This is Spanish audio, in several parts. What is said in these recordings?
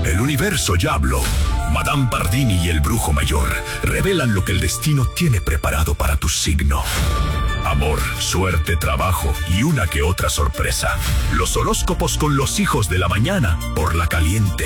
El universo ya habló. Madame Pardini y el brujo mayor revelan lo que el destino tiene preparado para tu signo. Amor, suerte, trabajo y una que otra sorpresa. Los horóscopos con los hijos de la mañana por La Caliente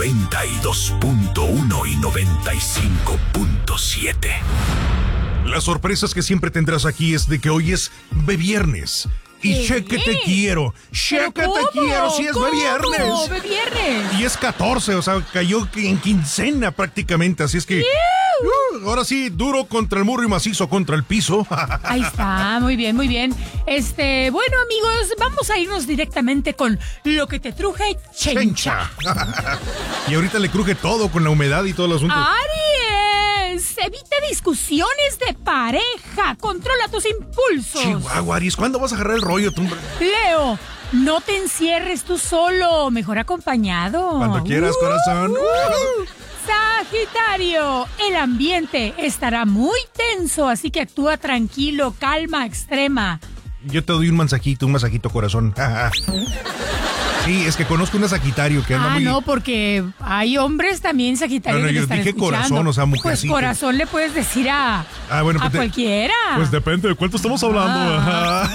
92.1 y 95.7. Las sorpresas que siempre tendrás aquí es de que hoy es viernes. Y cheque te quiero. Cheque te quiero. Sí, es viernes. Viernes. Y es 14, o sea, cayó en quincena prácticamente. Así es que ahora sí, duro contra el muro y macizo contra el piso. Ahí está, muy bien, muy bien. Bueno, amigos, vamos a irnos directamente con lo que te truje chencha. Y ahorita le cruje todo con la humedad y todo el asunto. ¡Aries! Evita discusiones de pareja. Controla tus impulsos. Chihuahua, Aries, ¿cuándo vas a agarrar el rollo, tú? Leo, no te encierres tú solo. Mejor acompañado. Cuando quieras, corazón. Sagitario, el ambiente estará muy tenso, así que actúa tranquilo, calma extrema. Yo te doy un masajito, corazón. Sí, es que conozco una Sagitario que anda muy... no, porque hay hombres también Sagitario que yo están dije escuchando. Corazón, o sea, mujercita. Pues corazón le puedes decir a cualquiera. Pues depende de cuánto estamos hablando.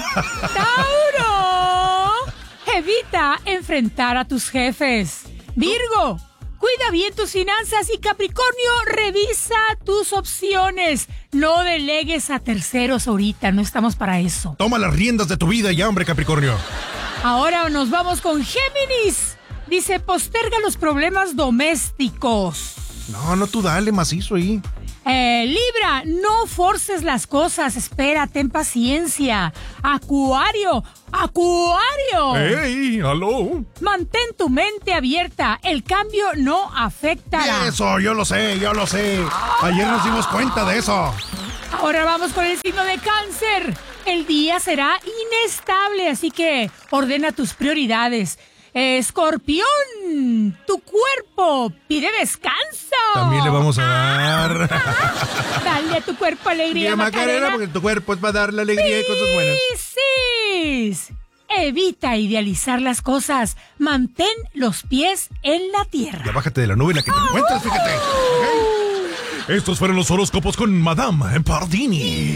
Tauro, evita enfrentar a tus jefes. Virgo, cuida bien tus finanzas y Capricornio, revisa tus opciones. No delegues a terceros ahorita, no estamos para eso. Toma las riendas de tu vida ya, hombre, Capricornio. Ahora nos vamos con Géminis. Dice, posterga los problemas domésticos. No, tú dale macizo ahí. Libra, no forces las cosas, espera, ten paciencia. Acuario. ¡Ey, aló! Mantén tu mente abierta, el cambio no afectará. Eso, yo lo sé. Ayer nos dimos cuenta de eso. Ahora vamos con el signo de Cáncer. El día será inestable, así que ordena tus prioridades. Escorpión, tu cuerpo pide descanso. También le vamos a dar. Dale a tu cuerpo alegría, Macarena, porque tu cuerpo es para darle alegría y cosas buenas. Piscis, evita idealizar las cosas. Mantén los pies en la tierra. Ya bájate de la nube en la que te encuentras, fíjate. ¿Okay? Estos fueron los horóscopos con Madame Pardini.